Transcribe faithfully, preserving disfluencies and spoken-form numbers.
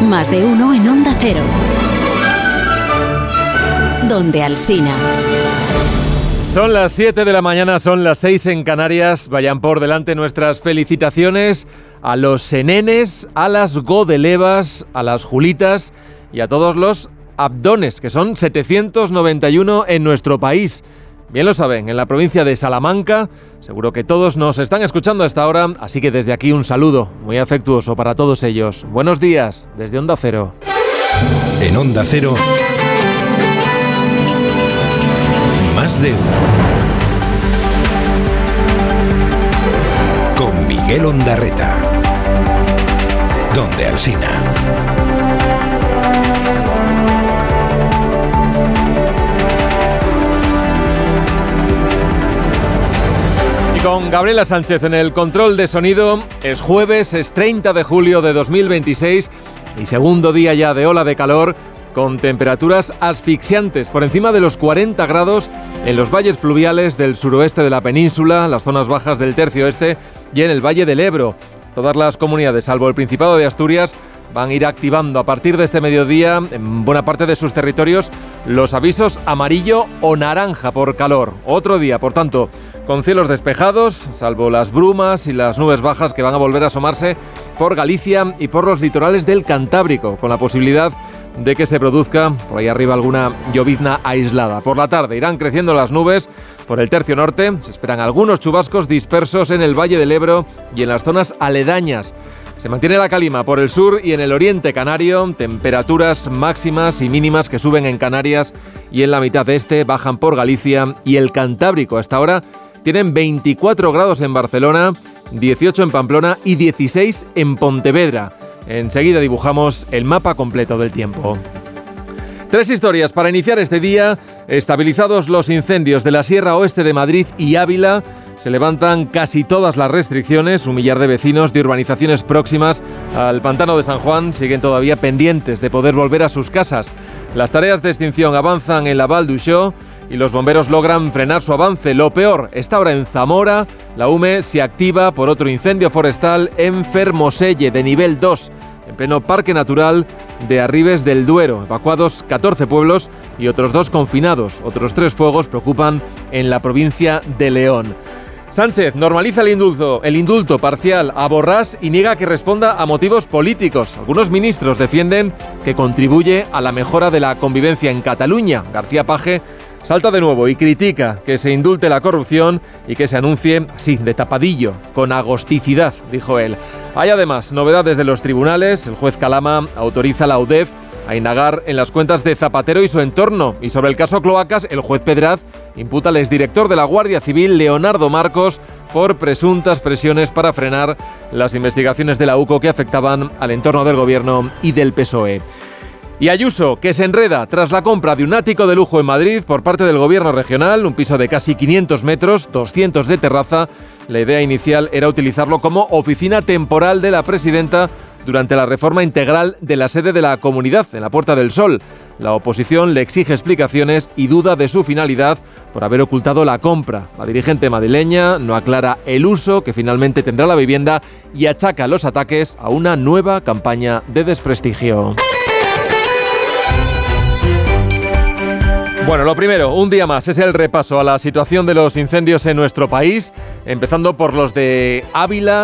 Más de uno en Onda Cero. Donde Alsina. Son las siete de la mañana, son las seis en Canarias. Vayan por delante nuestras felicitaciones a los senenes, a las godelevas, a las julitas y a todos los abdones, que son setecientos noventa y uno en nuestro país. Bien lo saben, en la provincia de Salamanca, seguro que todos nos están escuchando a esta hora, así que desde aquí un saludo muy afectuoso para todos ellos. Buenos días, desde Onda Cero. En Onda Cero, Más de uno. Con Miguel Ondarreta. Donde Alsina. Con Gabriela Sánchez en el control de sonido. Es jueves, es treinta de julio de dos mil veintiséis y segundo día ya de ola de calor con temperaturas asfixiantes por encima de los cuarenta grados en los valles fluviales del suroeste de la península, las zonas bajas del tercio oeste y en el Valle del Ebro. Todas las comunidades, salvo el Principado de Asturias, van a ir activando a partir de este mediodía en buena parte de sus territorios los avisos amarillo o naranja por calor. Otro día, por tanto, con cielos despejados, salvo las brumas y las nubes bajas que van a volver a asomarse por Galicia y por los litorales del Cantábrico, con la posibilidad de que se produzca por ahí arriba alguna llovizna aislada. Por la tarde irán creciendo las nubes por el tercio norte, se esperan algunos chubascos dispersos en el Valle del Ebro y en las zonas aledañas. Se mantiene la calima por el sur y en el oriente canario, temperaturas máximas y mínimas que suben en Canarias y en la mitad este, bajan por Galicia y el Cantábrico. Hasta ahora tienen veinticuatro grados en Barcelona, dieciocho en Pamplona y dieciséis en Pontevedra. Enseguida dibujamos el mapa completo del tiempo. Tres historias para iniciar este día. Estabilizados los incendios de la Sierra Oeste de Madrid y Ávila, se levantan casi todas las restricciones. Un millar de vecinos de urbanizaciones próximas al pantano de San Juan siguen todavía pendientes de poder volver a sus casas. Las tareas de extinción avanzan en la Val d'Uixó y los bomberos logran frenar su avance. Lo peor está ahora en Zamora. La U M E se activa por otro incendio forestal en Fermoselle de nivel dos, en pleno Parque Natural de Arribes del Duero. Evacuados catorce pueblos y otros dos confinados. Otros tres fuegos preocupan en la provincia de León. Sánchez normaliza el indulto, el indulto parcial a Borràs y niega que responda a motivos políticos. Algunos ministros defienden que contribuye a la mejora de la convivencia en Cataluña. García Paje salta de nuevo y critica que se indulte la corrupción y que se anuncie, sí, de tapadillo, con agosticidad, dijo él. Hay además novedades de los tribunales. El juez Calama autoriza a la U D E F a indagar en las cuentas de Zapatero y su entorno. Y sobre el caso Cloacas, el juez Pedraz imputa al exdirector de la Guardia Civil, Leonardo Marcos, por presuntas presiones para frenar las investigaciones de la U C O que afectaban al entorno del gobierno y del P S O E. Y Ayuso, que se enreda tras la compra de un ático de lujo en Madrid por parte del gobierno regional, un piso de casi quinientos metros, doscientos de terraza. La idea inicial era utilizarlo como oficina temporal de la presidenta durante la reforma integral de la sede de la comunidad, en la Puerta del Sol. La oposición le exige explicaciones y duda de su finalidad por haber ocultado la compra. La dirigente madrileña no aclara el uso que finalmente tendrá la vivienda y achaca los ataques a una nueva campaña de desprestigio. Bueno, lo primero, un día más, es el repaso a la situación de los incendios en nuestro país, empezando por los de Ávila.